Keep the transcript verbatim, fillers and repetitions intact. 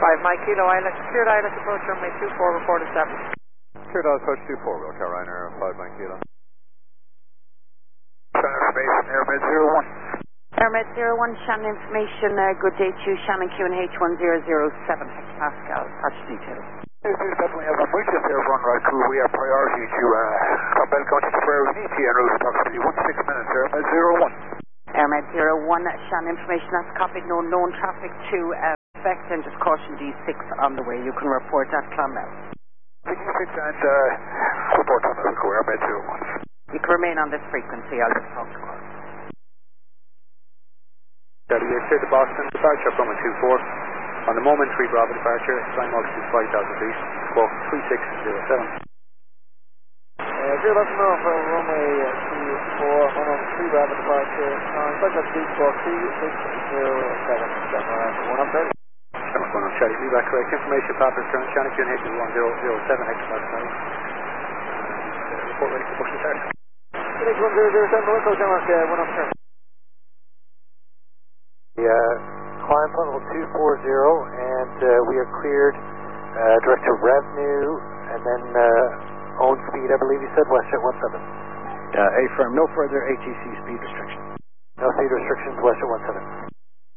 five Mike Kilo Island, cleared Island approach runway two four, reported seven. Cleared Island approach two four, Will Carolina, five Mike Kilo. Center information, Airmed zero one. Airmed zero one, Shannon information, uh, good day to you, Shannon Q N H one zero zero seven hectopascal, patch details. This is definitely have a Mauritius Air Run Right Crew. We have priority to uh, from Bell County to Prairie Beach en route approximately one six minutes, Airmed zero one. Airmed zero one, Shannon information, that's copied, no known traffic to uh, effect and just caution D six on the way. You can report at Clonmel. D six and uh, report on the crew, Airmed zero one. You can remain on this frequency, I'll just talk to her. Charlie, you're clear to Boston, departure from a two four. On the moment, free Bravo departure, climb altitude five thousand feet, squawk three six zero seven. Uh, zero Boston now for runway two four, one on three Bravo departure, on five thousand feet, squawk three six zero seven. one up thirty. Seven one on Charlie, leave correct information, Papa Stern, Shannon Q N H is one zero zero seven hectopascal. Report ready for push and start. Q N H one zero zero seven, Wilco, Denmark, uh, one up turn. Yeah. Climb level two four zero, and uh, we are cleared uh, direct to Revenue, and then uh, own speed, I believe you said, WestJet one seven. Uh, A firm, no further A T C speed restrictions. No speed restrictions, WestJet one seven.